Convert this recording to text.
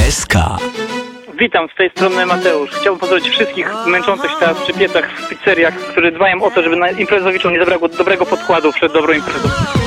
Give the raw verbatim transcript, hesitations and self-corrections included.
S K. Witam, z tej strony Mateusz. Chciałbym pozdrowić wszystkich męczących się teraz przy piecach w pizzeriach, którzy dbają o to, żeby na imprezowiczom nie zabrakło dobrego podkładu przed dobrą imprezą.